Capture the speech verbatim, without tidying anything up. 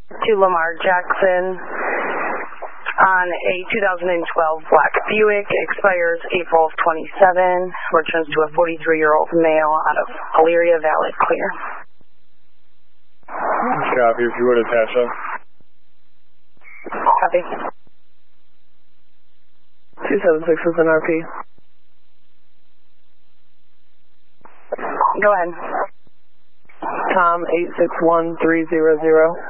to Lamar Jackson on a two thousand twelve black Buick, expires April of twenty-seven, returns to a forty-three-year-old male out of Elyria, valid, clear. Copy, if you would attach them. Copy. two seven six is an R P. Go ahead. Tom eight six one three zero zero.